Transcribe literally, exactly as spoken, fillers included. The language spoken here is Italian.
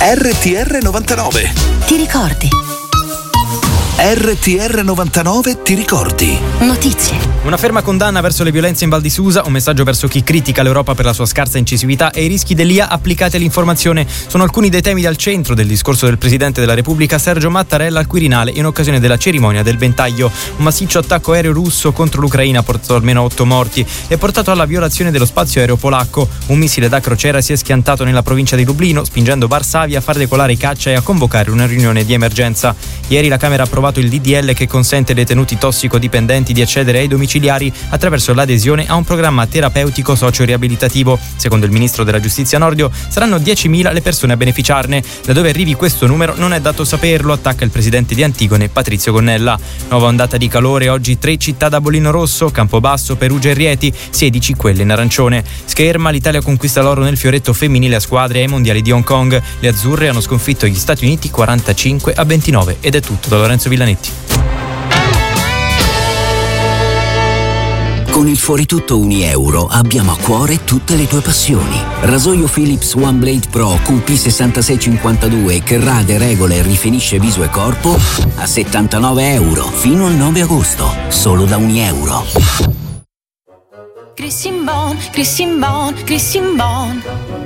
R T R novantanove. Ti ricordi? R T R novantanove ti ricordi? Notizie. Una ferma condanna verso le violenze in Val di Susa, un messaggio verso chi critica l'Europa per la sua scarsa incisività e i rischi dell'I A applicati all'informazione sono alcuni dei temi al centro del discorso del Presidente della Repubblica Sergio Mattarella al Quirinale in occasione della cerimonia del Ventaglio. Un massiccio attacco aereo russo contro l'Ucraina ha portato almeno otto morti e portato alla violazione dello spazio aereo polacco. Un missile da crociera si è schiantato nella provincia di Lublino, spingendo Varsavia a far decolare i caccia e a convocare una riunione di emergenza. Ieri la Camera ha approvato il D D L che consente ai detenuti tossicodipendenti di accedere ai domiciliari attraverso l'adesione a un programma terapeutico socio-riabilitativo. Secondo il ministro della Giustizia Nordio saranno diecimila le persone a beneficiarne. Da dove arrivi questo numero non è dato saperlo, attacca il presidente di Antigone Patrizio Gonnella. Nuova ondata di calore, oggi tre città da bollino rosso, Campobasso, Perugia e Rieti, sedici quelle in arancione. Scherma, l'Italia conquista l'oro nel fioretto femminile a squadre ai mondiali di Hong Kong. Le azzurre hanno sconfitto gli Stati Uniti quarantacinque a ventinove. Ed è tutto da Lorenzo Villanetti. Con il Fuori Tutto Unieuro abbiamo a cuore tutte le tue passioni. Rasoio Philips One Blade Pro Q P sessantasei cinquantadue che rade, regola e rifinisce viso e corpo a settantanove euro fino al nove agosto, solo da Unieuro. Christian Bon, Christian Bon, Christian Bon.